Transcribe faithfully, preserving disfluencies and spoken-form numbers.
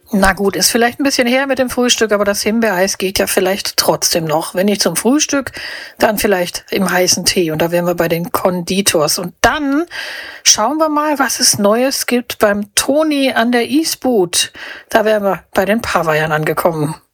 Na gut, ist vielleicht ein bisschen her mit dem Frühstück, aber das Himbeereis geht ja vielleicht trotzdem noch. Wenn nicht zum Frühstück, dann vielleicht im heißen Tee. Und da wären wir bei den Konditors. Und dann schauen wir mal, was es Neues gibt beim Toni an der Isboot. Da wären wir bei den Pavayern angekommen.